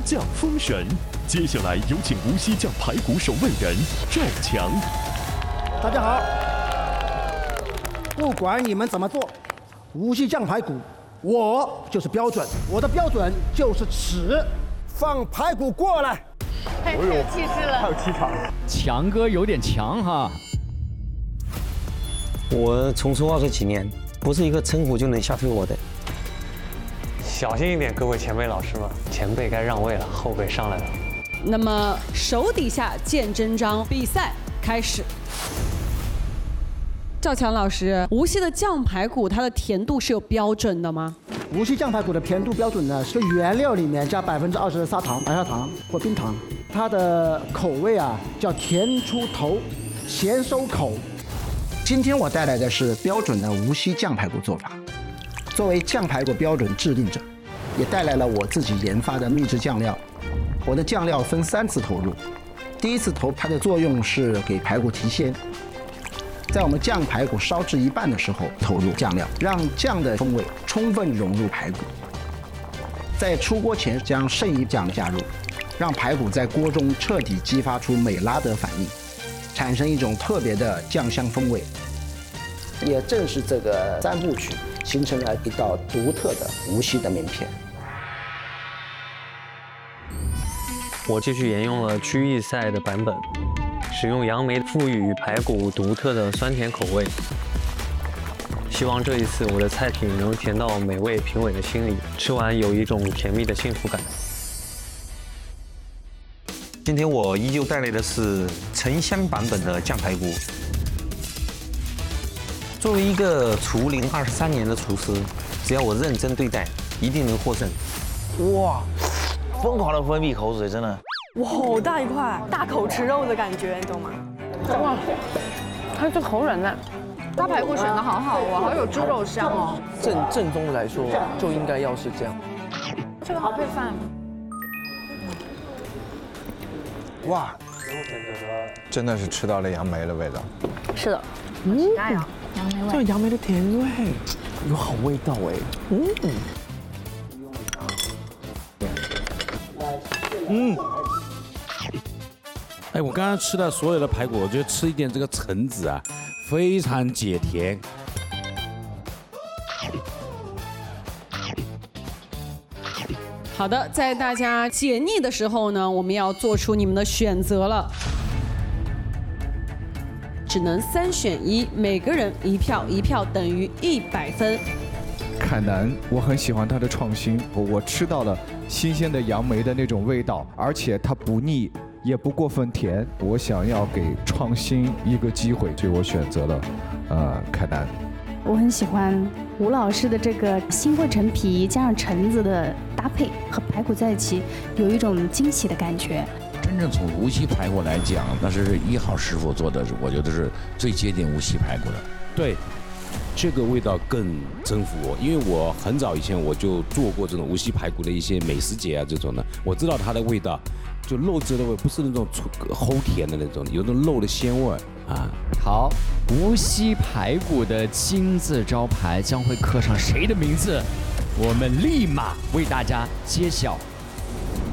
降封神。接下来有请无锡酱排骨守门人赵强。 大家好，不管你们怎么做，无锡酱排骨我就是标准，我的标准就是尺。放排骨过来， 太有气势了， 太有气场。 强哥有点强哈。 我从出20几年，不是一个称呼就能吓退我的。 小心一点，各位前辈老师们，前辈该让位了，后辈上来了。 那么手底下见真章，比赛开始。赵强老师，无锡的酱排骨它的甜度是有标准的吗？ 无锡酱排骨的甜度标准呢，是原料里面加20%的砂糖、白砂糖或冰糖，它的口味啊叫甜出头，咸收口。 今天我带来的是标准的无锡酱排骨做法。作为酱排骨标准制定者，也带来了我自己研发的秘制酱料。我的酱料分3次投入，第一次投它的作用是给排骨提鲜，在我们酱排骨烧至一半的时候投入酱料，让酱的风味充分融入排骨。在出锅前将剩余酱加入，让排骨在锅中彻底激发出美拉德反应，产生一种特别的酱香风味。也正是这个3部曲，形成了一道独特的无锡的名片。 我继续沿用了居易赛的版本，使用杨梅赋予排骨独特的酸甜口味。希望这一次我的菜品能甜到每位评委的心里，吃完有一种甜蜜的幸福感。 今天我依旧带来的是沉香版本的酱排骨。作为一个厨龄23年的厨师，只要我认真对待，一定能获胜。 哇，疯狂的分泌口水，真的。 哇，好大一块，大口吃肉的感觉，你懂吗？哇，它这口软嫩，大排骨选的好好哦，好有猪肉香哦。 正宗的来说，就应该要是这样。 这个好配饭。 哇，真的是吃到了杨梅的味道。 是的，加油，杨梅味。 这杨梅的甜味，有好味道哎。 哎，我刚刚吃的所有的排骨，我觉得吃一点这个橙子啊，非常解甜。 好的，在大家解腻的时候呢，我们要做出你们的选择了，只能3选1，每个人1票，1票等于100分。 凯南，我很喜欢它的创新，我吃到了新鲜的杨梅的那种味道，而且它不腻，也不过分甜。我想要给创新一个机会，所以我选择了凯南。 我很喜欢吴老师的这个新会陈皮加上橙子的搭配，和排骨在一起有一种惊喜的感觉。 真正从无锡排骨来讲，那是1号师傅做的，我觉得是最接近无锡排骨的。 对，这个味道更征服我，因为我很早以前我就做过这种无锡排骨的一些美食节啊，这种的，我知道它的味道，就肉质的味，不是那种齁甜的那种，有那种肉的鲜味啊。 好，无锡排骨的金字招牌将会刻上谁的名字？我们立马为大家揭晓